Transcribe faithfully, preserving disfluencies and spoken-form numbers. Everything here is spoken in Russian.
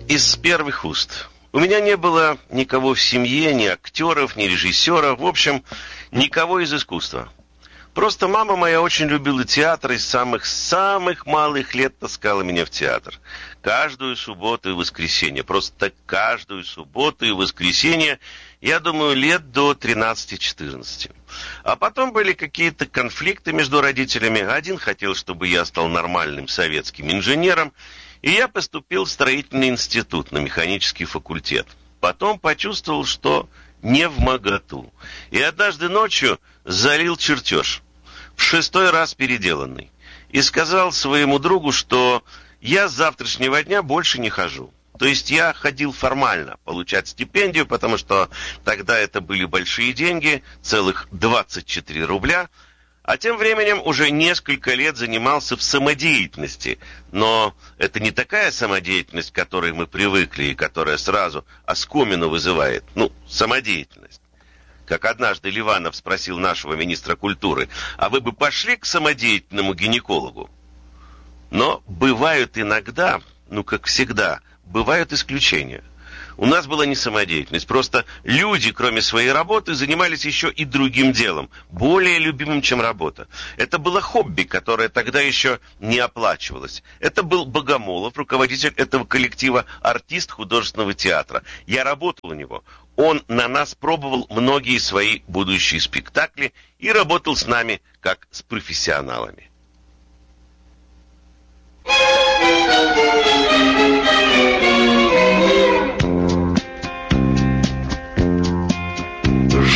Из первых уст. У меня не было никого в семье, ни актеров, ни режиссеров, в общем, никого из искусства. Просто мама моя очень любила театр и с самых-самых малых лет таскала меня в театр. Каждую субботу и воскресенье, просто каждую субботу и воскресенье, я думаю, лет до тринадцати-четырнадцати. А потом были какие-то конфликты между родителями. Один хотел, чтобы я стал нормальным советским инженером, и я поступил в строительный институт на механический факультет. Потом почувствовал, что не вмоготу. И однажды ночью залил чертеж, в шестой раз переделанный, и сказал своему другу, что я с завтрашнего дня больше не хожу. То есть я ходил формально получать стипендию, потому что тогда это были большие деньги, целых двадцать четыре рубля, а тем временем уже несколько лет занимался в самодеятельности. Но это не такая самодеятельность, к которой мы привыкли и которая сразу оскомину вызывает. Ну, самодеятельность. Как однажды Ливанов спросил нашего министра культуры: а вы бы пошли к самодеятельному гинекологу? Но бывают иногда, ну как всегда, бывают исключения. У нас была не самодеятельность, просто люди, кроме своей работы, занимались еще и другим делом, более любимым, чем работа. Это было хобби, которое тогда еще не оплачивалось. Это был Богомолов, руководитель этого коллектива, артист художественного театра. Я работал у него. Он на нас пробовал многие свои будущие спектакли и работал с нами как с профессионалами.